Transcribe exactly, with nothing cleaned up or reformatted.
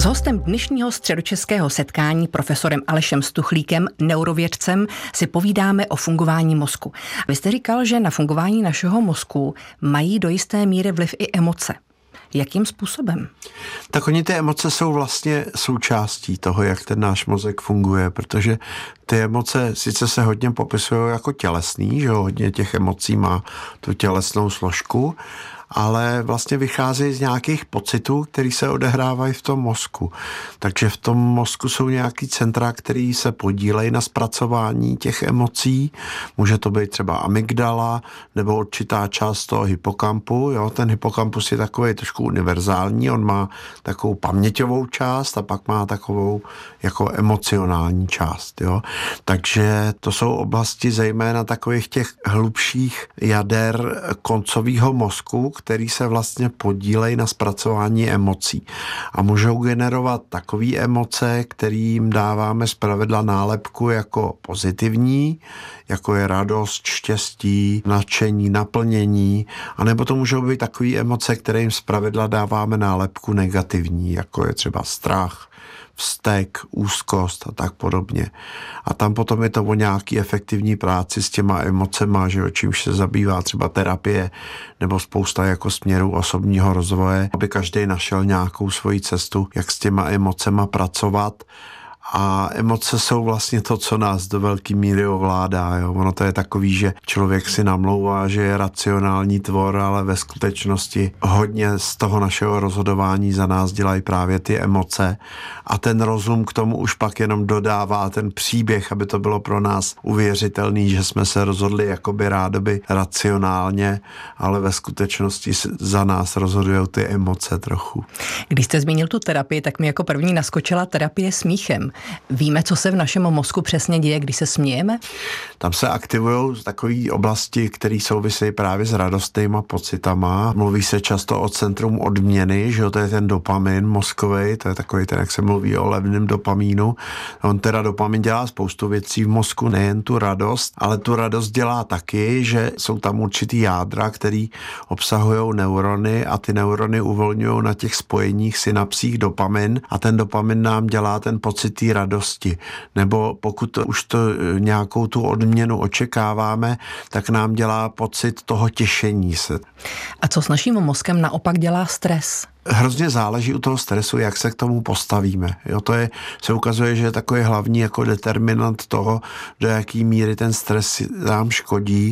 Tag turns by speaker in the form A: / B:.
A: S hostem dnešního středočeského setkání, profesorem Alešem Stuchlíkem, neurovědcem, si povídáme o fungování mozku. Vy jste říkal, že na fungování našeho mozku mají do jisté míry vliv i emoce. Jakým způsobem?
B: Tak oni ty emoce jsou vlastně součástí toho, jak ten náš mozek funguje, protože ty emoce sice se hodně popisují jako tělesný, že hodně těch emocí má tu tělesnou složku, ale vlastně vychází z nějakých pocitů, které se odehrávají v tom mozku. Takže v tom mozku jsou nějaký centra, které se podílejí na zpracování těch emocí. Může to být třeba amygdala nebo určitá část toho hypokampu. Jo? Ten hypokampus je takový trošku univerzální, on má takovou paměťovou část a pak má takovou jako emocionální část. Jo? Takže to jsou oblasti zejména takových těch hlubších jader koncového mozku, který se vlastně podílejí na zpracování emocí. A můžou generovat takové emoce, kterým dáváme zpravidla nálepku jako pozitivní, jako je radost, štěstí, nadšení, naplnění, anebo to můžou být takové emoce, kterým zpravidla dáváme nálepku negativní, jako je třeba strach, vztek, úzkost a tak podobně. A tam potom je to o nějaký efektivní práci s těma emocema, že o čímž se zabývá třeba terapie nebo spousta jako směrů osobního rozvoje, aby každý našel nějakou svoji cestu, jak s těma emocema pracovat. A emoce jsou vlastně to, co nás do velké míry ovládá. Jo? Ono to je takový, že člověk si namlouvá, že je racionální tvor, ale ve skutečnosti hodně z toho našeho rozhodování za nás dělají právě ty emoce. A ten rozum k tomu už pak jenom dodává ten příběh, aby to bylo pro nás uvěřitelný, že jsme se rozhodli jakoby rádoby racionálně, ale ve skutečnosti za nás rozhodují ty emoce trochu.
A: Když jste zmínil tu terapii, tak mi jako první naskočila terapie smíchem. Víme, co se v našem mozku přesně děje, když se smějeme?
B: Tam se aktivují takové oblasti, které souvisejí právě s radostnýma pocitama. Mluví se často o centrum odměny, že to je ten dopamin mozkový, to je takový ten, jak se mluví o levném dopamínu. On teda dopamin dělá spoustu věcí v mozku, nejen tu radost, ale tu radost dělá taky, že jsou tam určitý jádra, který obsahují neurony a ty neurony uvolňují na těch spojeních synapsích dopamin a ten dopamin nám dělá ten pocit té radosti. Nebo pokud už to nějakou tu odměnu očekáváme, tak nám dělá pocit toho těšení se.
A: A co s naším mozkem naopak dělá stres?
B: Hrozně záleží u toho stresu, jak se k tomu postavíme. Jo, to je, se ukazuje, že je takový hlavní jako determinant toho, do jaký míry ten stres nám škodí.